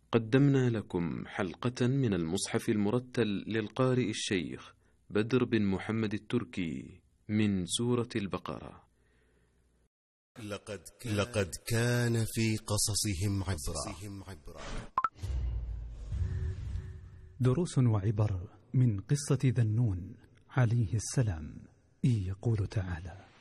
قدمنا لكم حلقة من المصحف المرتل للقارئ الشيخ بدر بن محمد التركي من سورة البقرة. لقد كان في قصصهم عبرة. دروس وعبر من قصة ذا النون عليه السلام. يقول تعالى: